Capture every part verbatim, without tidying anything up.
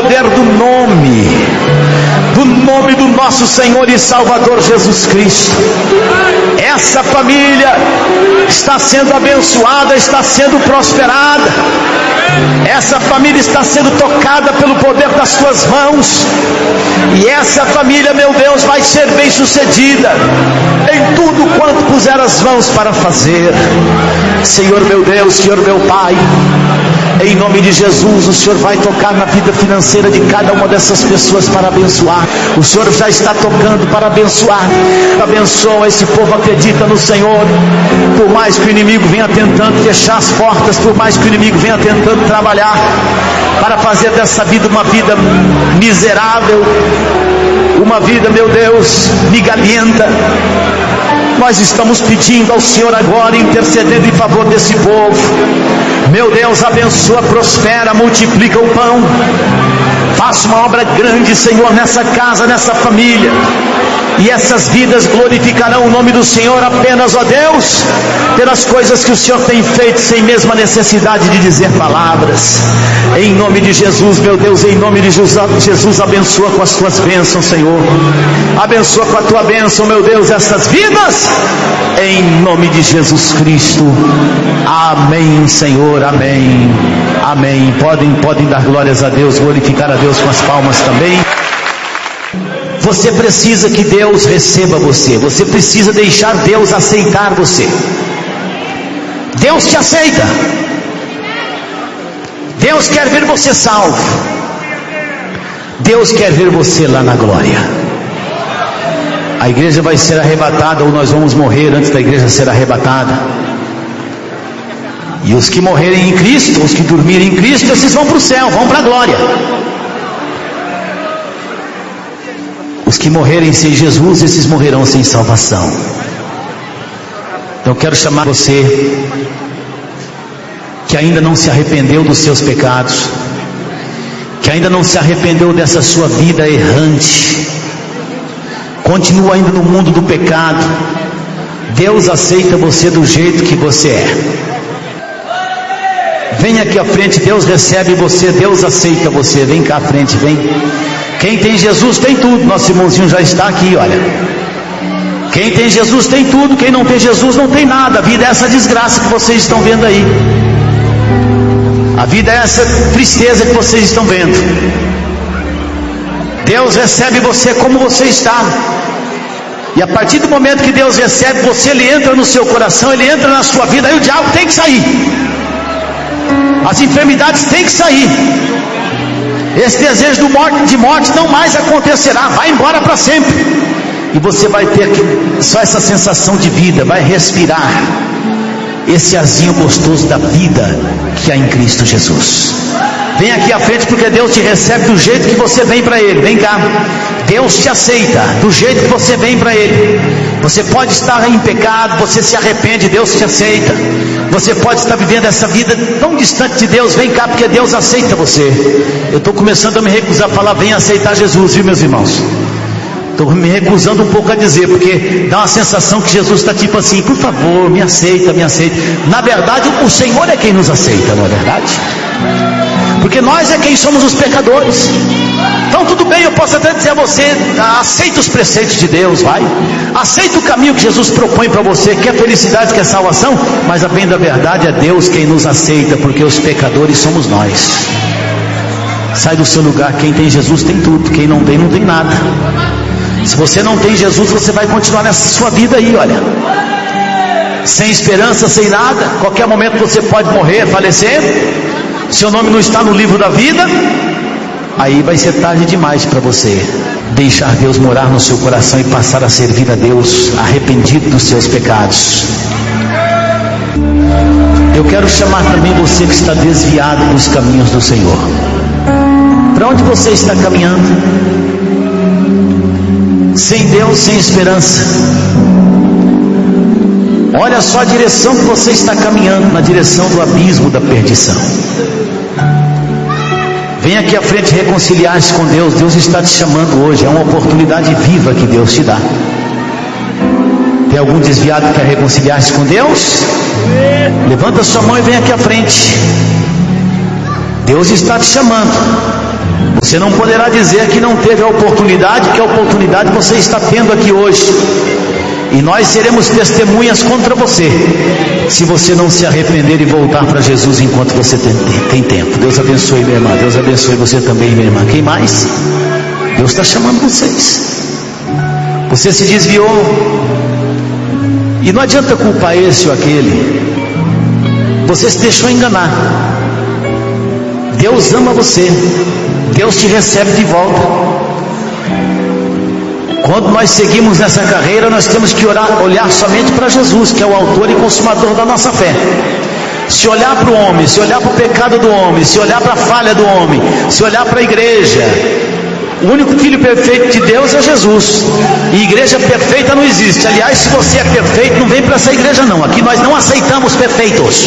poder do nome, do nome do nosso Senhor e Salvador Jesus Cristo. Essa família está sendo abençoada, está sendo prosperada. Essa família está sendo tocada pelo poder das tuas mãos. E essa família, meu Deus, vai ser bem sucedida em tudo quanto puser as mãos para fazer. Senhor meu Deus, Senhor meu Pai, em nome de Jesus, o Senhor vai tocar na vida financeira de cada uma dessas pessoas para abençoar. O Senhor já está tocando para abençoar. Abençoa esse povo, acredita no Senhor. Por mais que o inimigo venha tentando fechar as portas, por mais que o inimigo venha tentando trabalhar para fazer dessa vida uma vida miserável, uma vida, meu Deus, migalhenta, nós estamos pedindo ao Senhor agora, intercedendo em favor desse povo. Meu Deus, abençoa, prospera, multiplica o pão. Faça uma obra grande, Senhor, nessa casa, nessa família. E essas vidas glorificarão o nome do Senhor apenas, ó Deus, pelas coisas que o Senhor tem feito, sem mesma necessidade de dizer palavras. Em nome de Jesus, meu Deus, em nome de Jesus, Jesus, abençoa com as tuas bênçãos, Senhor. Abençoa com a tua bênção, meu Deus, essas vidas, em nome de Jesus Cristo. Amém, Senhor, amém, amém. Podem, podem dar glórias a Deus, glorificar a Deus com as palmas também. Você precisa que Deus receba você. Você precisa deixar Deus aceitar você. Deus te aceita. Deus quer ver você salvo. Deus quer ver você lá na glória. A igreja vai ser arrebatada, ou nós vamos morrer antes da igreja ser arrebatada. E os que morrerem em Cristo, os que dormirem em Cristo, esses vão para o céu, vão para a glória. Os que morrerem sem Jesus, esses morrerão sem salvação. Então eu quero chamar você que ainda não se arrependeu dos seus pecados, que ainda não se arrependeu dessa sua vida errante, continua ainda no mundo do pecado. Deus aceita você do jeito que você é. Vem aqui à frente, Deus recebe você, Deus aceita você. Vem cá à frente, vem. Quem tem Jesus tem tudo. Nosso irmãozinho já está aqui, olha. Quem tem Jesus tem tudo. Quem não tem Jesus não tem nada. A vida é essa desgraça que vocês estão vendo aí. A vida é essa tristeza que vocês estão vendo. Deus recebe você como você está. E a partir do momento que Deus recebe você, Ele entra no seu coração, Ele entra na sua vida. Aí o diabo tem que sair. As enfermidades têm que sair. Esse desejo de morte, de morte não mais acontecerá. Vai embora para sempre. E você vai ter aqui, só essa sensação de vida. Vai respirar esse arzinho gostoso da vida que há em Cristo Jesus. Vem aqui à frente, porque Deus te recebe do jeito que você vem para Ele. Vem cá. Deus te aceita do jeito que você vem para Ele. Você pode estar em pecado, você se arrepende, Deus te aceita. Você pode estar vivendo essa vida tão distante de Deus. Vem cá, porque Deus aceita você. Eu estou começando a me recusar a falar, vem aceitar Jesus, viu, meus irmãos? Estou me recusando um pouco a dizer, porque dá uma sensação que Jesus está tipo assim, por favor, me aceita, me aceita. Na verdade, o Senhor é quem nos aceita, não é verdade? Porque nós é quem somos os pecadores. Então tudo bem, eu posso até dizer a você, aceita os preceitos de Deus, vai. Aceita o caminho que Jesus propõe para você, quer felicidade, quer salvação. Mas a bem da verdade é Deus quem nos aceita, porque os pecadores somos nós. Sai do seu lugar, quem tem Jesus tem tudo, quem não tem, não tem nada. Se você não tem Jesus, você vai continuar nessa sua vida aí, olha, sem esperança, sem nada. Qualquer momento você pode morrer, falecer. Seu nome não está no livro da vida. Aí vai ser tarde demais para você deixar Deus morar no seu coração e passar a servir a Deus arrependido dos seus pecados. Eu quero chamar também você que está desviado dos caminhos do Senhor. Para onde você está caminhando? Sem Deus, sem esperança. Olha só a direção que você está caminhando, na direção do abismo da perdição. Vem aqui à frente reconciliar-se com Deus. Deus está te chamando hoje. É uma oportunidade viva que Deus te dá. Tem algum desviado que quer reconciliar-se com Deus? Levanta sua mão e vem aqui à frente. Deus está te chamando. Você não poderá dizer que não teve a oportunidade, que a oportunidade você está tendo aqui hoje. E nós seremos testemunhas contra você, se você não se arrepender e voltar para Jesus enquanto você tem, tem tempo. Deus abençoe, minha irmã. Deus abençoe você também, minha irmã. Quem mais? Deus está chamando vocês. Você se desviou. E não adianta culpar esse ou aquele. Você se deixou enganar. Deus ama você. Deus te recebe de volta. Quando nós seguimos nessa carreira, nós temos que orar, olhar somente para Jesus, que é o autor e consumador da nossa fé. Se olhar para o homem, se olhar para o pecado do homem, se olhar para a falha do homem, se olhar para a igreja, o único filho perfeito de Deus é Jesus. E igreja perfeita não existe. Aliás, se você é perfeito, não vem para essa igreja não. Aqui nós não aceitamos perfeitos.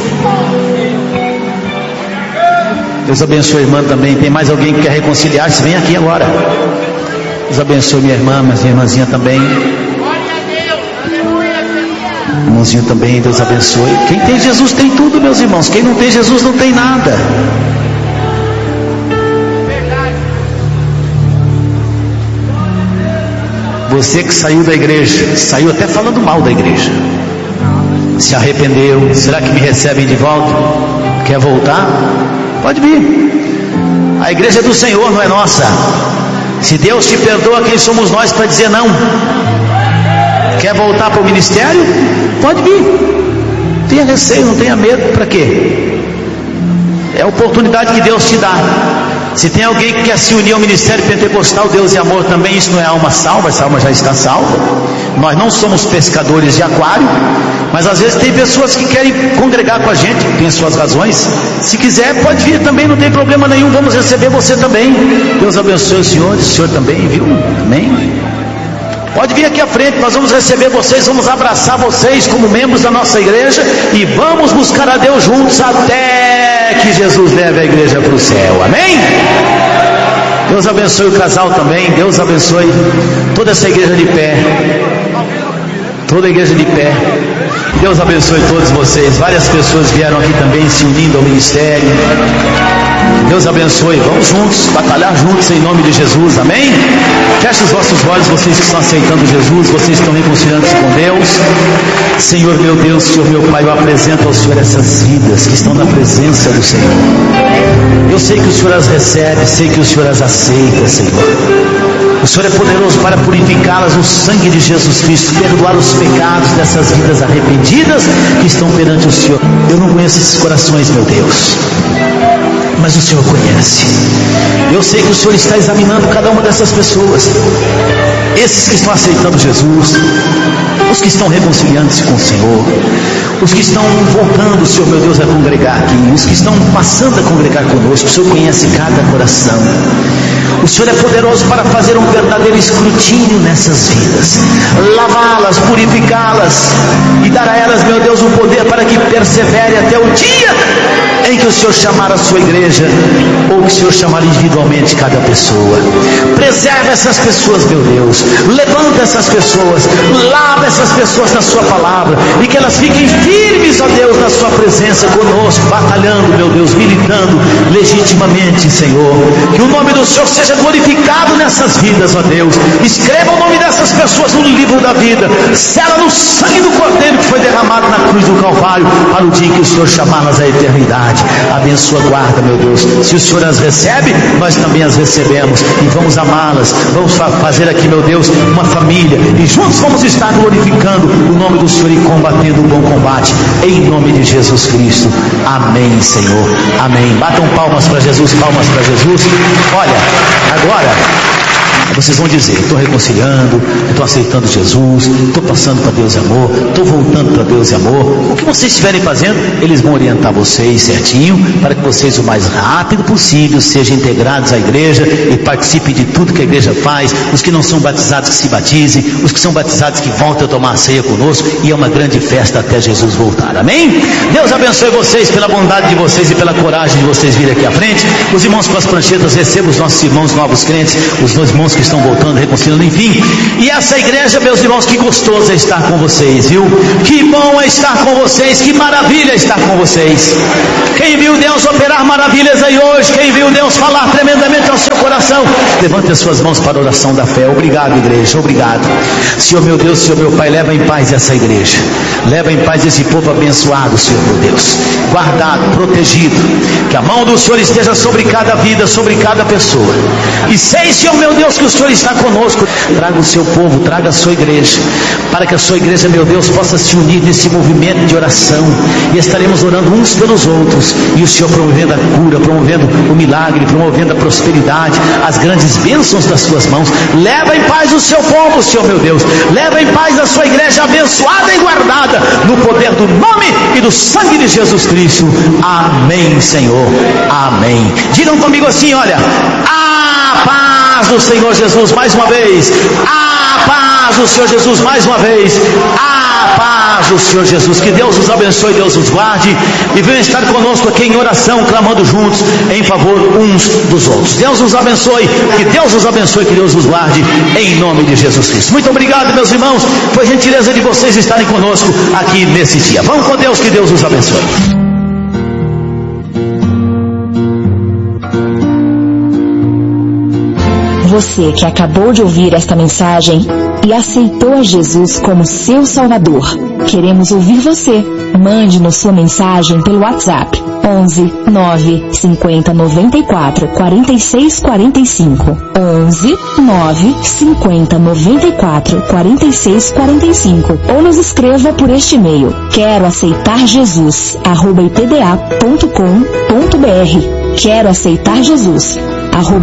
Deus abençoe a irmã também. Tem mais alguém que quer reconciliar-se? Vem aqui agora. Deus abençoe minha irmã, mas minha irmãzinha também. Irmãozinho também, Deus abençoe. Quem tem Jesus tem tudo, meus irmãos. Quem não tem Jesus não tem nada. Você que saiu da igreja, saiu até falando mal da igreja, se arrependeu, será que me recebem de volta? Quer voltar? Pode vir. A igreja é do Senhor, não é nossa. Se Deus te perdoa, quem somos nós para dizer não? Quer voltar para o ministério? Pode vir. Não tenha receio, não tenha medo. Para quê? É a oportunidade que Deus te dá. Se tem alguém que quer se unir ao ministério pentecostal Deus e Amor também, isso não é alma salva, essa alma já está salva. Nós não somos pescadores de aquário, mas às vezes tem pessoas que querem congregar com a gente, tem suas razões. Se quiser pode vir também, não tem problema nenhum, vamos receber você também. Deus abençoe o senhor, o senhor também, viu? Amém? Pode vir aqui à frente, nós vamos receber vocês, vamos abraçar vocês como membros da nossa igreja e vamos buscar a Deus juntos até que Jesus leve a igreja para o céu, amém? Deus abençoe o casal também, Deus abençoe toda essa igreja de pé, toda a igreja de pé. Deus abençoe todos vocês. Várias pessoas vieram aqui também se unindo ao ministério. Deus abençoe. Vamos juntos, batalhar juntos em nome de Jesus, amém? Feche os vossos olhos, vocês que estão aceitando Jesus, vocês que estão reconciliando-se com Deus. Senhor meu Deus, Senhor meu Pai, eu apresento ao Senhor essas vidas que estão na presença do Senhor. Eu sei que o Senhor as recebe, sei que o Senhor as aceita, Senhor. O Senhor é poderoso para purificá-las no sangue de Jesus Cristo, perdoar os pecados dessas vidas arrependidas que estão perante o Senhor. Eu não conheço esses corações, meu Deus, mas o Senhor conhece. Eu sei que o Senhor está examinando cada uma dessas pessoas, esses que estão aceitando Jesus, os que estão reconciliando-se com o Senhor, os que estão voltando, Senhor meu Deus, a congregar aqui, os que estão passando a congregar conosco. O Senhor conhece cada coração. O Senhor é poderoso para fazer um verdadeiro escrutínio nessas vidas, lavá-las, purificá-las e dar a elas, meu Deus, o poder para que persevere até o dia em que o Senhor chamar a sua igreja, ou que o Senhor chamar individualmente cada pessoa. Preserva essas pessoas, meu Deus, levanta essas pessoas, lava essas pessoas na sua palavra, e que elas fiquem firmes, ó Deus, na sua presença conosco, batalhando, meu Deus, militando legitimamente, Senhor. Que o nome do Senhor seja glorificado nessas vidas, ó Deus. Escreva o nome dessas pessoas no livro da vida, sela no sangue do Cordeiro que foi derramado na cruz do Calvário, para o dia em que o Senhor chamá-las à eternidade. Abençoa, guarda, meu Deus. Se o Senhor as recebe, nós também as recebemos e vamos amá-las. Vamos fazer aqui, meu Deus, uma família, e juntos vamos estar glorificando o nome do Senhor e combatendo o bom combate, em nome de Jesus Cristo. Amém, Senhor. Amém. Batam palmas para Jesus, palmas para Jesus. Olha, agora vocês vão dizer: estou reconciliando, estou aceitando Jesus, estou passando para Deus e Amor, estou voltando para Deus e Amor. O que vocês estiverem fazendo, eles vão orientar vocês certinho, para que vocês o mais rápido possível sejam integrados à igreja e participem de tudo que a igreja faz. Os que não são batizados que se batizem, os que são batizados que voltem a tomar a ceia conosco, e é uma grande festa até Jesus voltar, amém? Deus abençoe vocês pela bondade de vocês e pela coragem de vocês virem aqui à frente. Os irmãos com as pranchetas, recebam os nossos irmãos novos crentes, os dois irmãos que estão voltando, reconciliando, enfim. E essa igreja, meus irmãos, que gostoso é estar com vocês, viu? Que bom é estar com vocês, que maravilha é estar com vocês. Quem viu Deus operar maravilhas aí hoje? Quem viu Deus falar tremendamente ao seu coração? Levante as suas mãos para a oração da fé. Obrigado, igreja, obrigado. Senhor meu Deus, Senhor meu Pai, leva em paz essa igreja, leva em paz esse povo abençoado, Senhor meu Deus, guardado, protegido, que a mão do Senhor esteja sobre cada vida, sobre cada pessoa. E sei, Senhor meu Deus, que o Senhor está conosco. Traga o seu povo, traga a sua igreja, para que a sua igreja, meu Deus, possa se unir nesse movimento de oração, e estaremos orando uns pelos outros, e o Senhor promovendo a cura, promovendo o milagre, promovendo a prosperidade, as grandes bênçãos das suas mãos. Leva em paz o seu povo, Senhor meu Deus, leva em paz a sua igreja abençoada e guardada, no poder do nome e do sangue de Jesus Cristo. Amém, Senhor, amém. Digam comigo assim, olha: a paz do Senhor Jesus, mais uma vez, a paz do Senhor Jesus, mais uma vez, a paz do Senhor Jesus. Que Deus os abençoe, Deus os guarde, e venham estar conosco aqui em oração, clamando juntos em favor uns dos outros. Deus os abençoe, que Deus os abençoe, que Deus os guarde, em nome de Jesus Cristo. Muito obrigado, meus irmãos, foi gentileza de vocês estarem conosco aqui nesse dia. Vamos com Deus, que Deus os abençoe. Você que acabou de ouvir esta mensagem e aceitou a Jesus como seu Salvador, queremos ouvir você. Mande-nos sua mensagem pelo WhatsApp onze nove cinquenta noventa e quatro quarenta e seis quarenta e cinco, onze nove cinquenta noventa e quatro quarenta e seis quarenta e cinco, ou nos escreva por este e-mail: quero aceitar Jesus arroba ipda ponto com ponto br. Quero aceitar Jesus arroba